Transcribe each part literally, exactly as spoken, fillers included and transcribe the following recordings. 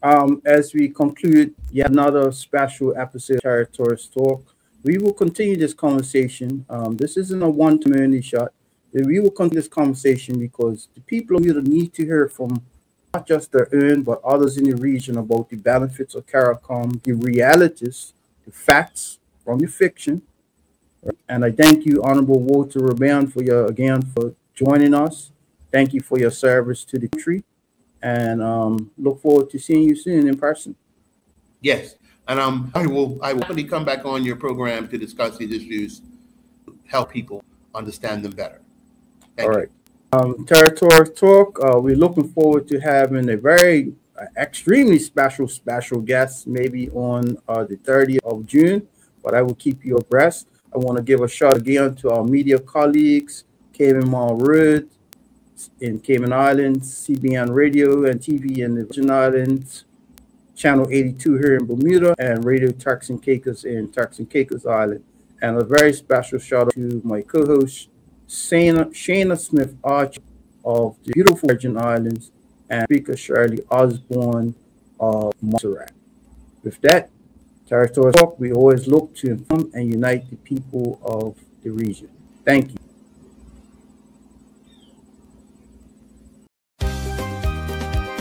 Um, as we conclude yet another special episode of Territories Talk, we will continue this conversation. Um, this isn't a one-time only shot. We will continue this conversation because the people of Bermuda need to hear from not just their own, but others in the region about the benefits of CARICOM, the realities, the facts from the fiction. And I thank you, Honorable Walter Raban, for your again for joining us. Thank you for your service to the country, and um, look forward to seeing you soon in person. Yes, and um, I will I will happily come back on your program to discuss these issues, help people understand them better. All Thank you. right. Um, Territory Talk. Uh, we're looking forward to having a very uh, extremely special special guest, maybe on uh, the thirtieth of June. But I will keep you abreast. I want to give a shout again to our media colleagues, Cayman Mall Road in Cayman Islands, C B N Radio and T V in the Virgin Islands, Channel eighty-two here in Bermuda, and Radio Turks and Caicos in Turks and Caicos Island. And a very special shout out to my co-host, Shana, Shana Smith Archer of the beautiful Virgin Islands, and speaker Shirley Osborne of Montserrat. With that, Territory Talk, we always look to inform and unite the people of the region. Thank you.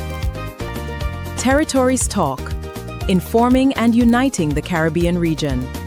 Territories Talk, informing and uniting the Caribbean region.